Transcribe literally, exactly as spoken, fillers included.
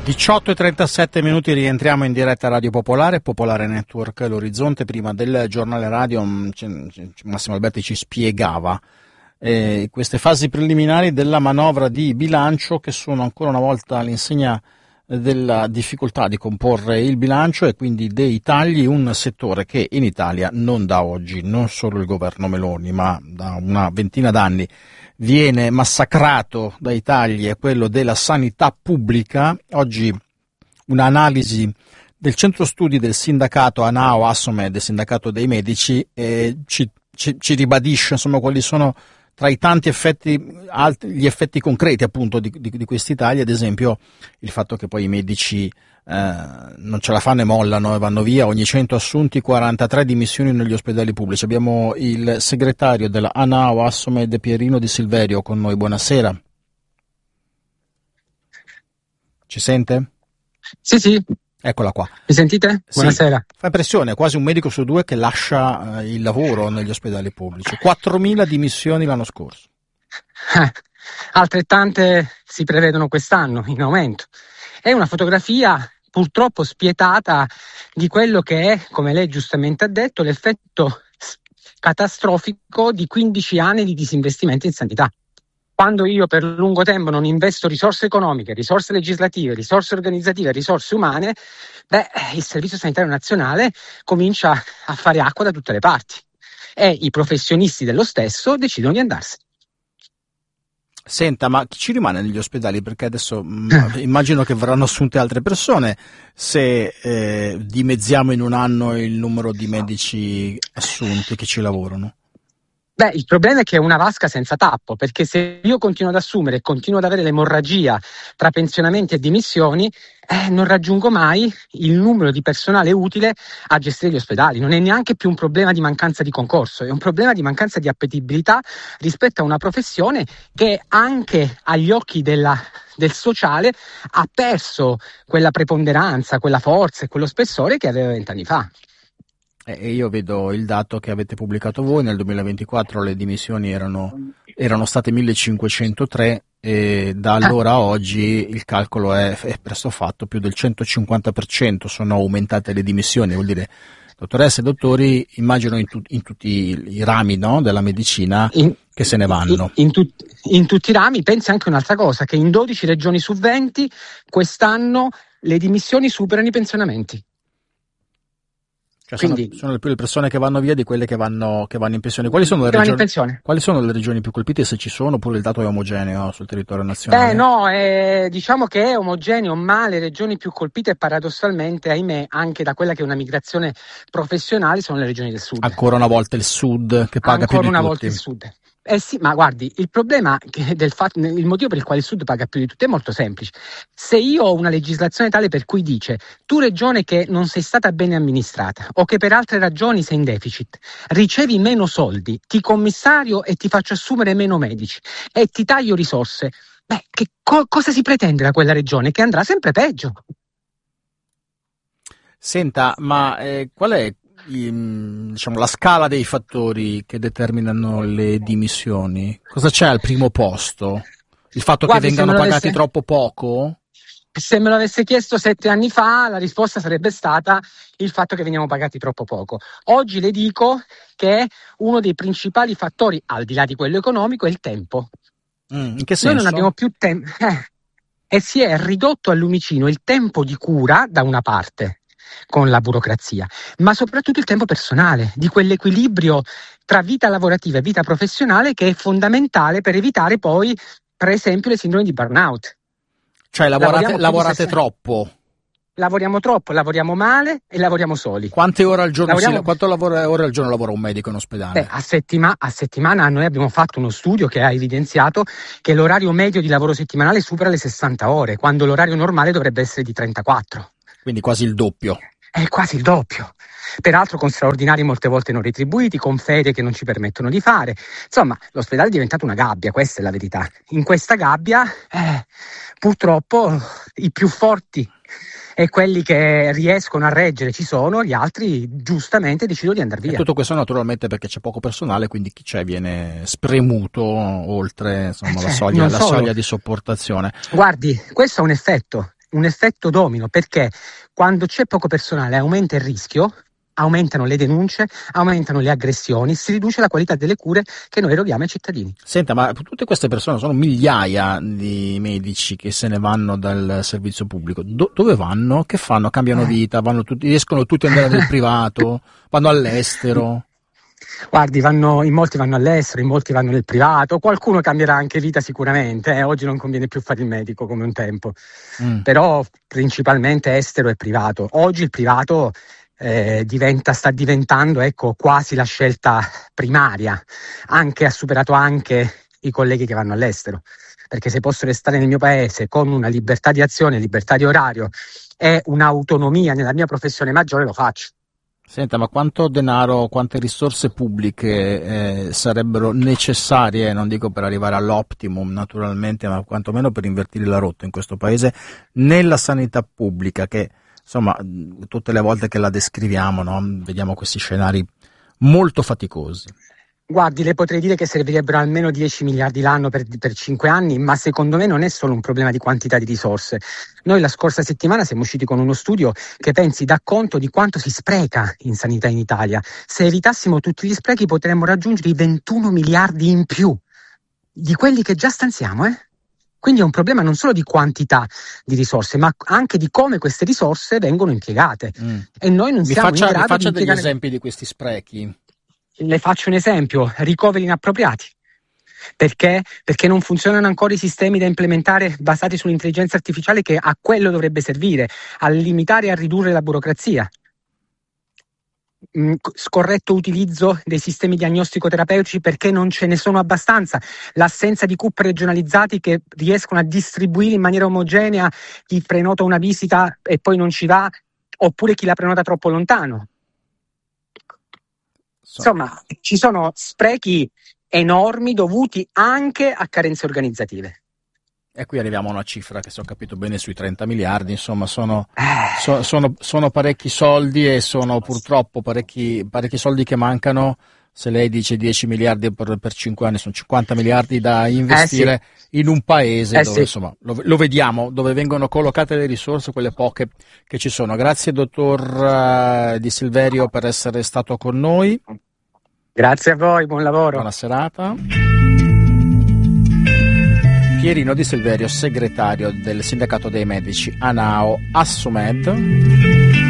diciotto e trentasette minuti, rientriamo in diretta a Radio Popolare, Popolare Network, l'orizzonte. Prima del giornale radio Massimo Alberti ci spiegava eh, queste fasi preliminari della manovra di bilancio, che sono ancora una volta all'insegna della difficoltà di comporre il bilancio e quindi dei tagli, un settore che in Italia non da oggi, non solo il governo Meloni, ma da una ventina d'anni viene massacrato dai tagli, è quello della sanità pubblica. Oggi un'analisi del centro studi del sindacato ANAO Assomed, del sindacato dei medici, eh, ci, ci, ci ribadisce insomma quali sono tra i tanti effetti, altri, gli effetti concreti appunto di, di, di questi tagli, ad esempio il fatto che poi i medici eh, non ce la fanno e mollano e vanno via. Ogni cento assunti quarantatré dimissioni negli ospedali pubblici. Abbiamo il segretario della ANAO Assomed, Pierino Di Silverio, con noi. Buonasera. Ci sente? Sì, sì. Eccola qua. Mi sentite? Buonasera. Sì. Fa impressione, quasi un medico su due che lascia eh, il lavoro negli ospedali pubblici. quattromila dimissioni l'anno scorso. Eh, altrettante si prevedono quest'anno, in aumento. È una fotografia purtroppo spietata di quello che è, come lei giustamente ha detto, l'effetto catastrofico di quindici anni di disinvestimento in sanità. Quando io per lungo tempo non investo risorse economiche, risorse legislative, risorse organizzative, risorse umane, beh, il Servizio Sanitario Nazionale comincia a fare acqua da tutte le parti e i professionisti dello stesso decidono di andarsene. Senta, ma chi ci rimane negli ospedali? Perché adesso mh, immagino che verranno assunte altre persone se eh, dimezziamo in un anno il numero di medici assunti che ci lavorano. Beh, il problema è che è una vasca senza tappo, perché se io continuo ad assumere e continuo ad avere l'emorragia tra pensionamenti e dimissioni, eh, non raggiungo mai il numero di personale utile a gestire gli ospedali. Non è neanche più un problema di mancanza di concorso, è un problema di mancanza di appetibilità rispetto a una professione che anche agli occhi della, del sociale ha perso quella preponderanza, quella forza e quello spessore che aveva vent'anni fa. E io vedo il dato che avete pubblicato voi: nel duemilaventiquattro le dimissioni erano, erano state millecinquecentotre e da allora a oggi il calcolo è, è presto fatto, più del centocinquanta per cento sono aumentate le dimissioni. Vuol dire, dottoresse e dottori, immagino in, tu, in tutti i rami, no, della medicina, in, che se ne vanno. In, in, tut, in tutti i rami. Pensi anche un'altra cosa, che in dodici regioni su venti quest'anno le dimissioni superano i pensionamenti. Cioè sono, sono più le persone che vanno via di quelle che vanno, che vanno in pensione. Quali sono le regioni? Quali sono le regioni più colpite, se ci sono, oppure il dato è omogeneo sul territorio nazionale? Beh, no, eh, diciamo che è omogeneo, ma le regioni più colpite, paradossalmente, ahimè, anche da quella che è una migrazione professionale, sono le regioni del sud. Ancora una volta il sud che paga Ancora più di una tutti. volta il sud. Eh sì, ma guardi, il problema che del fatto, il motivo per il quale il Sud paga più di tutti è molto semplice. Se io ho una legislazione tale per cui dice tu regione che non sei stata bene amministrata o che per altre ragioni sei in deficit, ricevi meno soldi, ti commissario e ti faccio assumere meno medici e ti taglio risorse, beh, che co- cosa si pretende da quella regione? Che andrà sempre peggio. Senta, ma eh, qual è diciamo la scala dei fattori che determinano le dimissioni? Cosa c'è al primo posto? Il fatto Guardi, che vengano pagati avesse... troppo poco? Se me lo avesse chiesto sette anni fa, la risposta sarebbe stata il fatto che veniamo pagati troppo poco. Oggi le dico che uno dei principali fattori, al di là di quello economico, è il tempo. Mm, in che senso? Noi non abbiamo più tempo eh, e si è ridotto al lumicino il tempo di cura da una parte, con la burocrazia, ma soprattutto il tempo personale, di quell'equilibrio tra vita lavorativa e vita professionale che è fondamentale per evitare poi, per esempio, le sindrome di burnout. Cioè lavorate, lavorate troppo? Lavoriamo troppo, lavoriamo male e lavoriamo soli. Quante ore al giorno, lavoriamo... sì, quanto lavora, ore al giorno lavora un medico in ospedale? Beh, a, settima, a settimana noi abbiamo fatto uno studio che ha evidenziato che l'orario medio di lavoro settimanale supera le sessanta ore, quando l'orario normale dovrebbe essere di trentaquattro. Quindi quasi il doppio. È quasi il doppio. Peraltro con straordinari molte volte non retribuiti, con ferie che non ci permettono di fare. Insomma, l'ospedale è diventato una gabbia, questa è la verità. In questa gabbia, eh, purtroppo, i più forti e quelli che riescono a reggere ci sono, gli altri giustamente decidono di andare via. E tutto questo naturalmente perché c'è poco personale, quindi chi c'è viene spremuto oltre insomma, eh, la, soglia, la soglia di sopportazione. Guardi, questo ha un effetto. un effetto domino, perché quando c'è poco personale aumenta il rischio, aumentano le denunce, aumentano le aggressioni, si riduce la qualità delle cure che noi eroghiamo ai cittadini. Senta, ma tutte queste persone, sono migliaia di medici che se ne vanno dal servizio pubblico, Do- dove vanno? Che fanno? Cambiano vita? Vanno tutti, riescono tutti ad andare nel privato? Vanno all'estero? Guardi, vanno, in molti vanno all'estero, in molti vanno nel privato, qualcuno cambierà anche vita sicuramente, eh. Oggi non conviene più fare il medico come un tempo, mm. però principalmente estero e privato. Oggi il privato eh, diventa, sta diventando ecco, quasi la scelta primaria, anche, ha superato anche i colleghi che vanno all'estero, perché se posso restare nel mio paese con una libertà di azione, libertà di orario e un'autonomia nella mia professione maggiore, lo faccio. Senta, ma quanto denaro, quante risorse pubbliche eh, sarebbero necessarie, non dico per arrivare all'optimum naturalmente, ma quantomeno per invertire la rotta in questo paese nella sanità pubblica, che insomma tutte le volte che la descriviamo, no, vediamo questi scenari molto faticosi. Guardi, le potrei dire che servirebbero almeno dieci miliardi l'anno per, per cinque anni, ma secondo me non è solo un problema di quantità di risorse. Noi la scorsa settimana siamo usciti con uno studio che, pensi, dà conto di quanto si spreca in sanità in Italia. Se evitassimo tutti gli sprechi potremmo raggiungere i ventuno miliardi in più di quelli che già stanziamo, eh? Quindi è un problema non solo di quantità di risorse, ma anche di come queste risorse vengono impiegate. Mm. E noi non mi siamo faccia, in grado mi faccia di impiegare... degli esempi di questi sprechi. Le faccio un esempio: ricoveri inappropriati. Perché? Perché non funzionano ancora i sistemi da implementare basati sull'intelligenza artificiale, che a quello dovrebbe servire, a limitare e a ridurre la burocrazia. Scorretto utilizzo dei sistemi diagnostico-terapeutici, perché non ce ne sono abbastanza. L'assenza di C U P regionalizzati che riescono a distribuire in maniera omogenea chi prenota una visita e poi non ci va, oppure chi la prenota troppo lontano. Insomma, ci sono sprechi enormi dovuti anche a carenze organizzative. E qui arriviamo a una cifra che, se ho capito bene, sui trenta miliardi, insomma sono, so, sono, sono parecchi soldi, e sono purtroppo parecchi, parecchi soldi che mancano. Se lei dice dieci miliardi per, per cinque anni, sono cinquanta miliardi da investire eh sì. in un paese eh dove sì. insomma lo, lo vediamo, dove vengono collocate le risorse, quelle poche che ci sono. Grazie dottor uh, Di Silverio per essere stato con noi. Grazie a voi, buon lavoro. Buona serata. Pierino Di Silverio, segretario del sindacato dei medici ANAO Assomed.